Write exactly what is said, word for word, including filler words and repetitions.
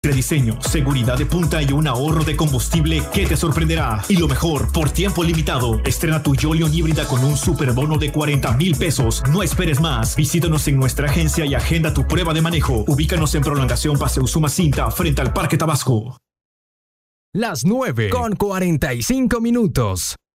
Rediseño, seguridad de punta y un ahorro de combustible que te sorprenderá. Y lo mejor, por tiempo limitado, estrena tu Yolion híbrida con un superbono de cuarenta mil pesos. No esperes más. Visítanos en nuestra agencia y agenda tu prueba de manejo. Ubícanos en Prolongación Paseo Suma Cinta, frente al Parque Tabasco. Las nueve con cuarenta y cinco minutos.